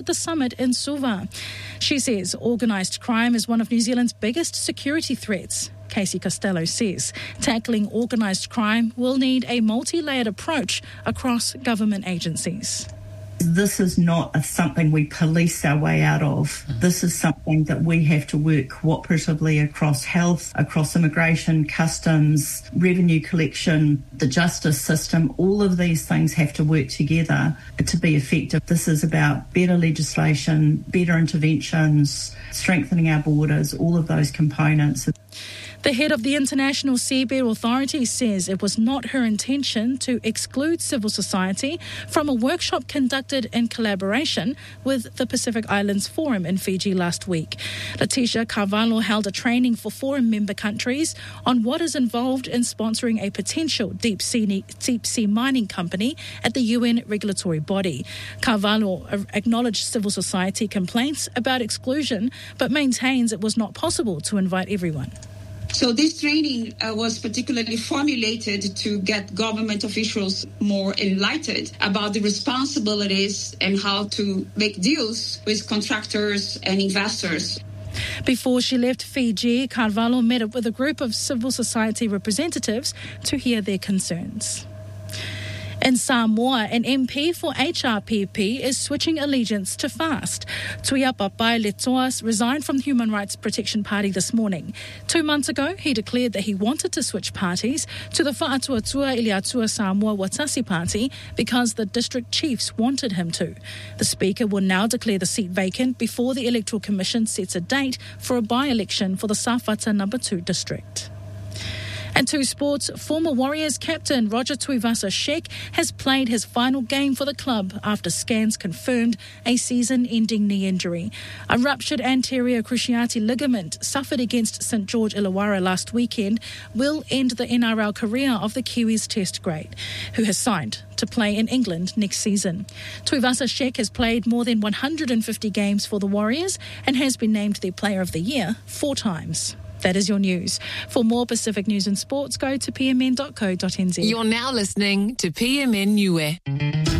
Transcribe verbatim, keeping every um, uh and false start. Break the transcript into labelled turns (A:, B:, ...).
A: at the summit in Suva. She says organised crime is one of New Zealand's biggest security threats. Casey Costello says tackling organised crime will need a multi-layered approach across government agencies.
B: This is not a, something we police our way out of. This is something that we have to work cooperatively across health, across immigration, customs, revenue collection, the justice system. All of these things have to work together to be effective. This is about better legislation, better interventions, strengthening our borders, all of those components.
A: The head of the International Seabed Authority says it was not her intention to exclude civil society from a workshop conducted in collaboration with the Pacific Islands Forum in Fiji last week. Letitia Carvalho held a training for forum member countries on what is involved in sponsoring a potential deep sea, deep sea mining company at the U N regulatory body. Carvalho acknowledged civil society complaints about exclusion, but maintains it was not possible to invite everyone.
C: So this training uh, was particularly formulated to get government officials more enlightened about the responsibilities and how to make deals with contractors and investors.
A: Before she left Fiji, Carvalho met up with a group of civil society representatives to hear their concerns. In Samoa, an M P for H R P P is switching allegiance to FAST. Tuia Papai Letoas resigned from the Human Rights Protection Party this morning. Two months ago, he declared that he wanted to switch parties to the Fa'atuatua Iliatua Samoa Watasi Party because the district chiefs wanted him to. The Speaker will now declare the seat vacant before the Electoral Commission sets a date for a by-election for the Sawhata Number two district. And to sports, former Warriors captain Roger Tuivasa-Sheck has played his final game for the club after scans confirmed a season-ending knee injury. A ruptured anterior cruciate ligament suffered against St George Illawarra last weekend will end the N R L career of the Kiwis Test great, who has signed to play in England next season. Tuivasa-Sheck has played more than one hundred fifty games for the Warriors and has been named their Player of the Year four times. That is your news. For more Pacific news and sports, go to p m n dot co dot n z.
D: You're now listening to P M N Niue.